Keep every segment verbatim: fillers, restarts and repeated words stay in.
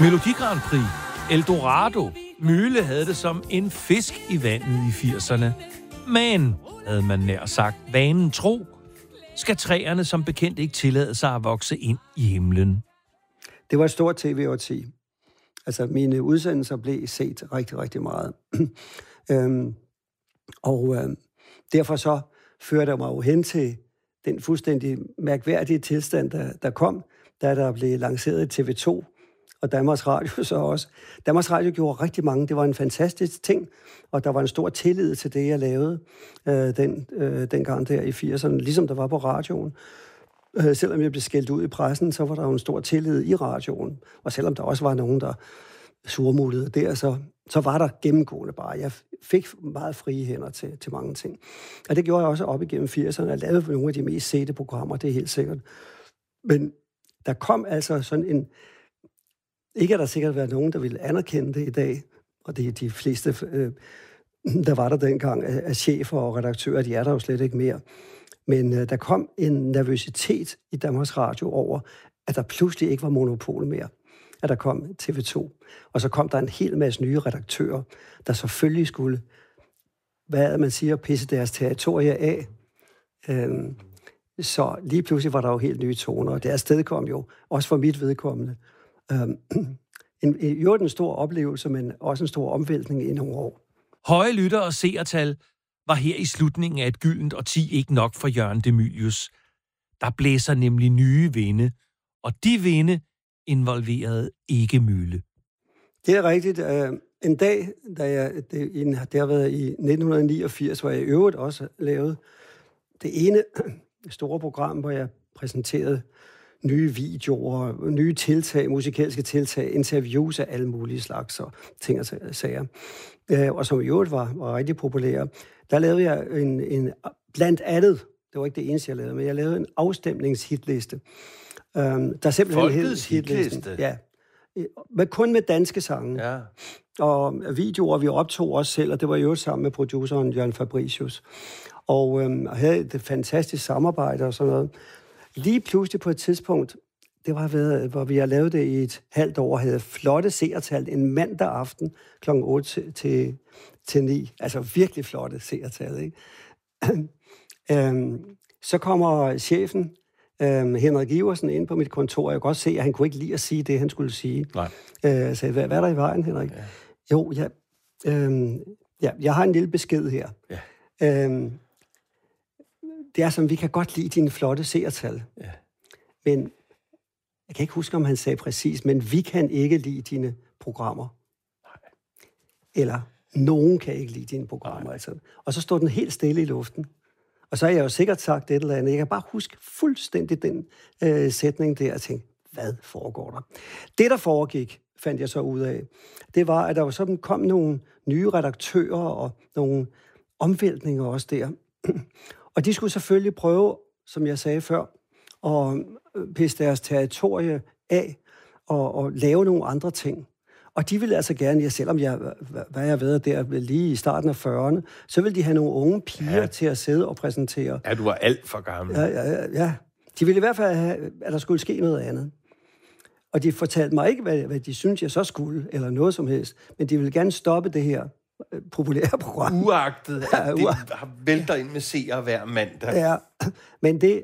Melodi Grand Prix, Eldorado, Møhle havde det som en fisk i vandet i firserne. Men, havde man nær sagt, vanen tro, skal træerne som bekendt ikke tillade sig at vokse ind i himlen. Det var et stort tv-årti. Altså, mine udsendelser blev set rigtig, rigtig meget. øhm, og øh, derfor så førte jeg mig jo hen til den fuldstændig mærkværdige tilstand, der, der kom, da der blev lanceret T V to, og Danmarks Radio så også. Danmarks Radio gjorde rigtig mange. Det var en fantastisk ting, og der var en stor tillid til det, jeg lavede øh, den, øh, dengang der i firserne, ligesom der var på radioen. Øh, selvom jeg blev skældt ud i pressen, så var der jo en stor tillid i radioen. Og selvom der også var nogen, der surmulede der, så, så var der gennemgående bare. Jeg fik meget frie hænder til, til mange ting. Og det gjorde jeg også op igennem firserne. Jeg lavede nogle af de mest sete programmer, det er helt sikkert. Men der kom altså sådan en... Ikke at der sikkert være nogen, der ville anerkende det i dag, og det er de fleste, øh, der var der dengang, af chefer og redaktører, de er der jo slet ikke mere. Men øh, der kom en nervøsitet i Danmarks Radio over, at der pludselig ikke var monopol mere. At der kom T V to. Og så kom der en hel masse nye redaktører, der selvfølgelig skulle, hvad man siger, pisse deres territorier af. Øhm, så lige pludselig var der jo helt nye toner, og det afstedkom jo, også for mit vedkommende, øhm, en, jo en stor oplevelse, men også en stor omvæltning i nogle år. Høje lytter og seertal var her i slutningen af et gyldent årti ikke nok for Jørgen De Mylius. Der blæser nemlig nye vinde, og de vinde involverede ikke Møhle. Det er rigtigt. En dag, da jeg, det, det har været i nitten niogfirs, hvor jeg i øvrigt også lavede det ene store program, hvor jeg præsenterede nye videoer, nye tiltag, musikalske tiltag, interviews af alle mulige slags og ting og sager. Og som i øvrigt var, var rigtig populære. Der lavede jeg en, en, blandt andet, det var ikke det eneste, jeg lavede, men jeg lavede en afstemningshitliste. Um, der er simpelthen Folkets hitliste? Ja. Men kun med danske sange. Ja. Og videoer, vi optog også selv, og det var jo sammen med produceren Jørgen Fabricius. Og øhm, havde et fantastisk samarbejde og sådan noget. Lige pludselig på et tidspunkt, det var ved, hvor vi har lavet det i et halvt år, havde flotte seertal en mandag aften klokken otte til, til, til ni. Altså virkelig flotte seertal, ikke? øhm, så kommer chefen, øhm, Henrik Iversen, ind på mit kontor, og jeg kan godt se, at han kunne ikke lide at sige det, han skulle sige. Nej. Øh, jeg sagde, hvad, hvad er der i vejen, Henrik? Ja. Jo, ja, øhm, ja, jeg har en lille besked her. Ja. Øhm, det er som, vi kan godt lide dine flotte seertal. Ja. Men jeg kan ikke huske, om han sagde præcis, men vi kan ikke lide dine programmer. Nej. Eller nogen kan ikke lide dine programmer. Altså. Og så står den helt stille i luften. Og så har jeg jo sikkert sagt et eller andet. Jeg kan bare huske fuldstændig den øh, sætning der og tænke, hvad foregår der? Det, der foregik, fandt jeg så ud af, det var, at der var sådan kom nogle nye redaktører og nogle omvæltninger også der. Og de skulle selvfølgelig prøve, som jeg sagde før, at pisse deres territorie af og, og lave nogle andre ting. Og de ville altså gerne, ja, selvom jeg, hvad jeg ved der lige i starten af fyrrerne, så ville de have nogle unge piger ja. til at sidde og præsentere. Ja, du var alt for gammel. Ja, ja, ja. De ville i hvert fald have, at der skulle ske noget andet. Og de fortalte mig ikke, hvad, hvad de syntes, jeg så skulle, eller noget som helst. Men de ville gerne stoppe det her populære program. Uagtet, at ja, det vælter ind med seere hver mandag. Ja, men det,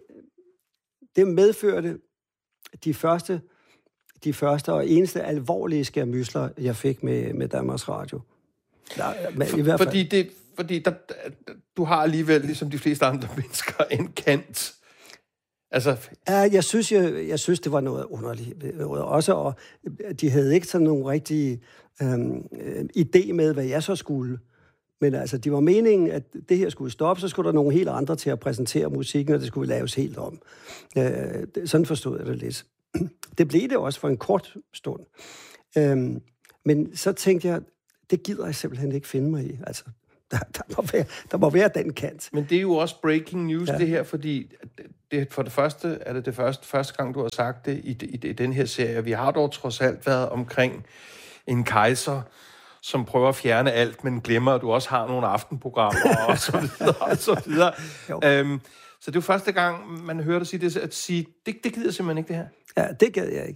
det medførte de første, de første og eneste alvorlige skærmysler, jeg fik med, med Danmarks Radio. Ja, men For, i hvert fald. Fordi, det, fordi der, du har alligevel, ligesom de fleste andre mennesker, en kant. Altså... Ja, jeg synes, jeg, jeg synes, det var noget underligt. Også, og de havde ikke sådan nogle rigtige øhm, idé med, hvad jeg så skulle. Men altså, det var meningen, at det her skulle stoppe, så skulle der nogle helt andre til at præsentere musikken, og det skulle laves helt om. Øh, sådan forstod jeg det lidt. Det blev det også for en kort stund. Øhm, men så tænkte jeg, det gider jeg simpelthen ikke finde mig i. Altså, der, der, må, være, der må være den kant. Men det er jo også breaking news, ja. det her, fordi det, for det første er det det første, første gang, du har sagt det i, i, i den her serie. Vi har dog trods alt været omkring en kejser, som prøver at fjerne alt, men glemmer, at du også har nogle aftenprogrammer og så videre og så videre. Øhm, så det er jo første gang, man hører dig sige det, at sige, det, det gider simpelthen ikke det her. Ja, det gad jeg ikke.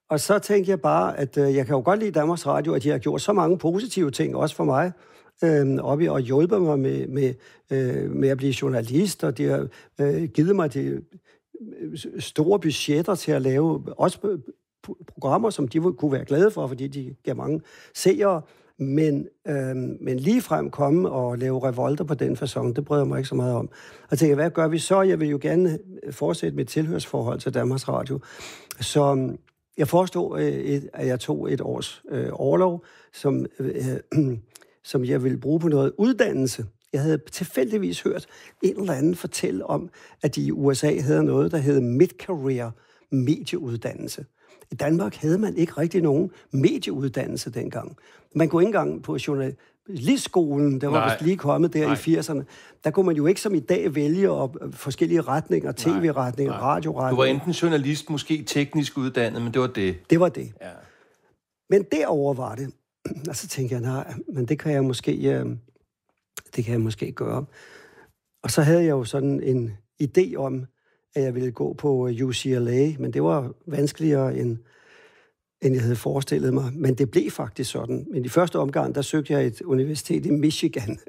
og så tænkte jeg bare, at øh, jeg kan jo godt lide Danmarks Radio, at de har gjort så mange positive ting, også for mig, øh, op i, og hjulpet mig med, med, øh, med at blive journalist, og de har øh, givet mig de store budgetter til at lave også programmer, som de kunne være glade for, fordi de gav mange seere, men, øh, men ligefrem komme og lave revolter på den facon, det bryder mig ikke så meget om. Og tænkte, hvad gør vi så? Jeg vil jo gerne fortsætte mit tilhørsforhold til Danmarks Radio. Så jeg forestod, at jeg tog et års øh, overlov, som, øh, som jeg ville bruge på noget uddannelse. Jeg havde tilfældigvis hørt en eller anden fortælle om, at de i U S A havde noget, der hed mid-career medieuddannelse. I Danmark havde man ikke rigtig nogen medieuddannelse dengang. Man kunne ikke engang på journalistskolen, der var vist lige kommet der Nej. i firserne. Der kunne man jo ikke som i dag vælge op, forskellige retninger, tv-retninger, radioretninger. Du var enten journalist, måske teknisk uddannet, men det var det. Det var det. Ja. Men derover var det. Og så tænkte jeg, nej, men det kan jeg måske, det kan jeg måske gøre. Og så havde jeg jo sådan en idé om, at jeg ville gå på U C L A, men det var vanskeligere, end, end jeg havde forestillet mig. Men det blev faktisk sådan. Men i første omgang, der søgte jeg et universitet i Michigan,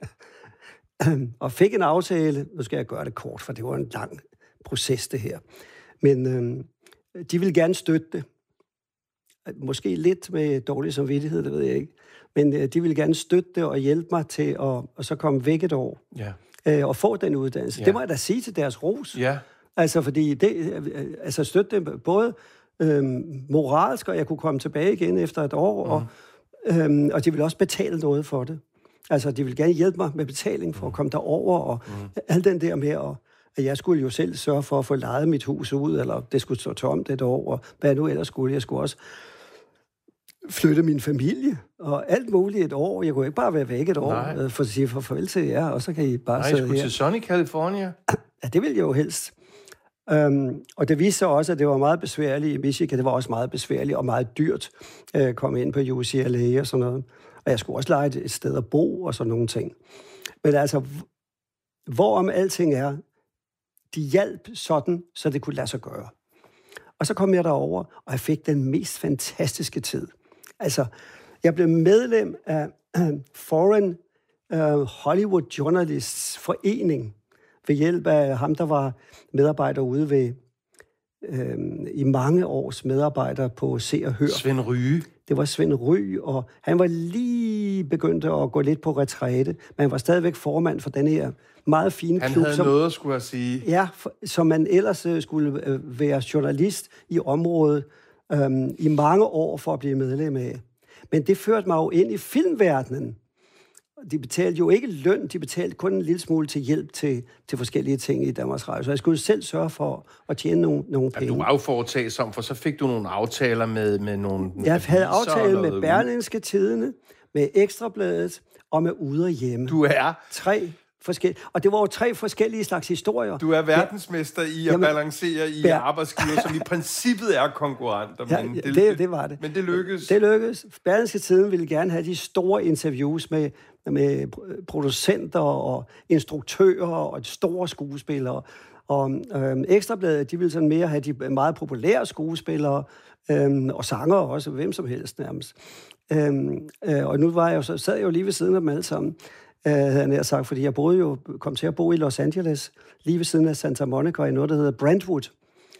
og fik en aftale. Nu skal jeg gøre det kort, for det var en lang proces, det her. Men øh, de ville gerne støtte det. Måske lidt med dårlig samvittighed, det ved jeg ikke. Men øh, de ville gerne støtte det og hjælpe mig til at og så komme væk et år. Ja. Øh, og få den uddannelse. Ja. Det må jeg da sige til deres ros. Ja. Altså, fordi det, altså støtte dem både øhm, moralsk, og jeg kunne komme tilbage igen efter et år, mm. og, øhm, og de ville også betale noget for det. Altså, de ville gerne hjælpe mig med betaling for mm. at komme derover, og mm. alt den der med, og, at jeg skulle jo selv sørge for at få lejet mit hus ud, eller det skulle stå tomt et år, og hvad nu ellers skulle. Jeg skulle også flytte min familie, og alt muligt et år. Jeg kunne ikke bare være væk et år, Nej. for at sige for farvel til jer, og så kan I bare Nej, sidde her. Nej, jeg skulle til sunny California. Ja, det ville jeg jo helst. Um, og det viste sig også, at det var meget besværligt i Michigan. Det var også meget besværligt og meget dyrt at uh, komme ind på U C L A og sådan noget. Og jeg skulle også lege et sted at bo og sådan nogle ting. Men altså, hvorom alting er, de hjalp sådan, så det kunne lade sig gøre. Og så kom jeg derover, og jeg fik den mest fantastiske tid. Altså, jeg blev medlem af uh, Foreign uh, Hollywood Journalists Forening, ved hjælp af ham, der var medarbejder ude ved, øh, i mange års medarbejder på Se og Hør. Svend Ryge. Det var Svend Ryge, og han var lige begyndt at gå lidt på retræte, men han var stadigvæk formand for den her meget fine han klub. Han havde som, noget, skulle jeg sige. Ja, for, som man ellers øh, skulle øh, være journalist i området øh, i mange år for at blive medlem af. Men det førte mig jo ind i filmverdenen. De betalte jo ikke løn, de betalte kun en lille smule til hjælp til, til forskellige ting i Danmarks Radio. Så jeg skulle selv sørge for at tjene nogle, nogle penge. Ja, du var jo foretagsom, for så fik du nogle aftaler med, med nogle... Jeg havde aftale med Berlingske Tidende, med Ekstrabladet og med Ude og Hjemme. Du er... Tre forskellige... Og det var jo tre forskellige slags historier. Du er verdensmester i at Jamen, balancere i Ber... arbejdsgiver, som i princippet er konkurrenter. Ja, men ja, det, det, det var det. Men det lykkedes. Det lykkedes. Berlingske Tidende ville gerne have de store interviews med... med producenter og instruktører og store skuespillere. Og øhm, Ekstrabladet, de ville sådan mere have de meget populære skuespillere øhm, og sangere også, hvem som helst nærmest. Øhm, øh, og nu var jeg jo, så sad jeg jo lige ved siden af dem alle sammen, øh, havde jeg nær sagt, fordi jeg boede jo, kom til at bo i Los Angeles, lige ved siden af Santa Monica, i noget, der hedder Brentwood.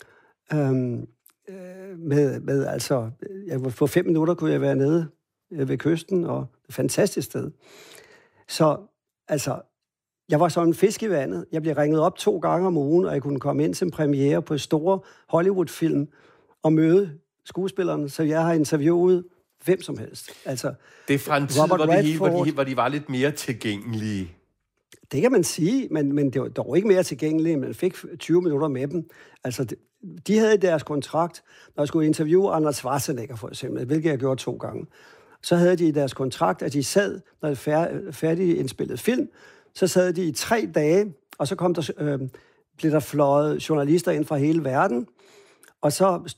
Øhm, øh, med, med altså, jeg, for fem minutter kunne jeg være nede øh, ved kysten, og et fantastisk sted. Så, altså, jeg var sådan en fisk i vandet. Jeg blev ringet op to gange om ugen, og jeg kunne komme ind til en premiere på store Hollywood-film og møde skuespillerne, så jeg har interviewet hvem som helst. Altså, det er fra en tid, hvor de, hele, hvor, de, hvor de var lidt mere tilgængelige. Det kan man sige, men, men det var dog ikke mere tilgængelige. Man fik tyve minutter med dem. Altså, de, de havde deres kontrakt, når jeg skulle interviewe Arnold Schwarzenegger, for eksempel, hvilket jeg gjorde to gange. Så havde de i deres kontrakt, at de sad, når det er færdig indspillet film, så sad de i tre dage, og så kom der, øh, blev der fløjet journalister ind fra hele verden, og så